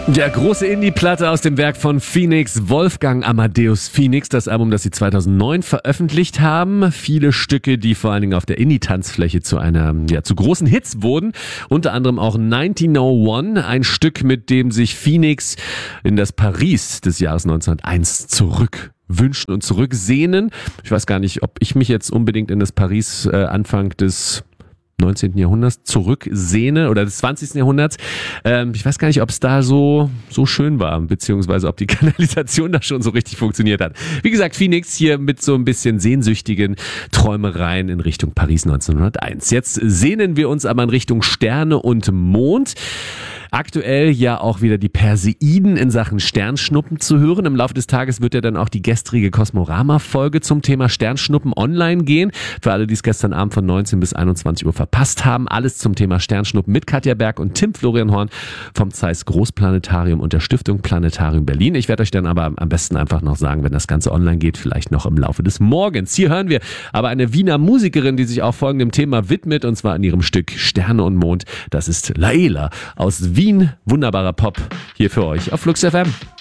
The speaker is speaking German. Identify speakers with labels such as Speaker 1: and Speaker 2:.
Speaker 1: Der große Indie-Platte aus dem Werk von Phoenix, Wolfgang Amadeus Phoenix, das Album, das sie 2009 veröffentlicht haben. Viele Stücke, die vor allen Dingen auf der Indie-Tanzfläche zu großen Hits wurden. Unter anderem auch 1901, ein Stück, mit dem sich Phoenix in das Paris des Jahres 1901 zurückwünschen und zurücksehnen. Ich weiß gar nicht, ob ich mich jetzt unbedingt in das Paris Anfang des 19. Jahrhunderts zurücksehne oder des 20. Jahrhunderts. Ich weiß gar nicht, ob es da so schön war, beziehungsweise ob die Kanalisation da schon so richtig funktioniert hat. Wie gesagt, Phoenix hier mit so ein bisschen sehnsüchtigen Träumereien in Richtung Paris 1901. Jetzt sehnen wir uns aber in Richtung Sterne und Mond. Aktuell ja auch wieder die Perseiden in Sachen Sternschnuppen zu hören. Im Laufe des Tages wird ja dann auch die gestrige Kosmorama-Folge zum Thema Sternschnuppen online gehen. Für alle, die es gestern Abend von 19 bis 21 Uhr verpasst haben. Alles zum Thema Sternschnuppen mit Katja Berg und Tim Florian Horn vom Zeiss Großplanetarium und der Stiftung Planetarium Berlin. Ich werde euch dann aber am besten einfach noch sagen, wenn das Ganze online geht, vielleicht noch im Laufe des Morgens. Hier hören wir aber eine Wiener Musikerin, die sich auch folgendem Thema widmet, und zwar in ihrem Stück Sterne und Mond. Das ist Laela aus Wien. Wunderbarer Pop hier für euch auf Flux FM.